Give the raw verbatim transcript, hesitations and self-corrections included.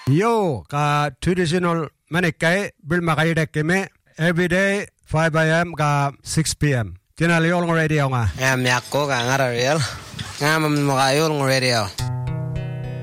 Yo ka traditional manikai bil makai dekeme every day five a.m. ka six p.m. Kinaliol ng radio nga. Ngam yakko ka nga real. Ngam makayol ng radio.